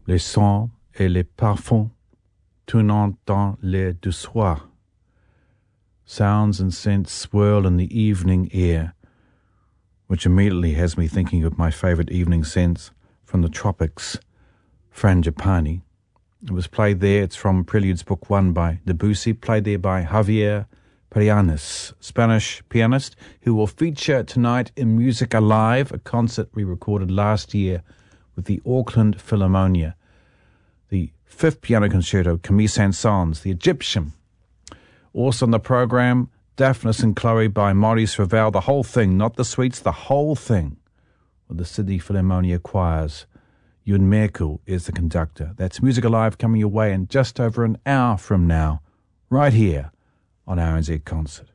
les sons et les parfums tournant dans l'air du soir. Sounds and scents swirl in the evening air, which immediately has me thinking of my favourite evening scents from the tropics, Frangipani. It was played there. It's from Preludes Book 1 by Debussy, played there by Javier Perianes, Spanish pianist, who will feature tonight in Music Alive, a concert we recorded last year with the Auckland Philharmonia. The fifth piano concerto, Camille Saint-Saëns, the Egyptian. Also on the program, Daphnis and Chloe by Maurice Ravel, the whole thing, not the suites, the whole thing, with the Sydney Philharmonia choirs. Ewan Merkel is the conductor. That's Music Alive coming your way in just over an hour from now, right here on RNZ Concert.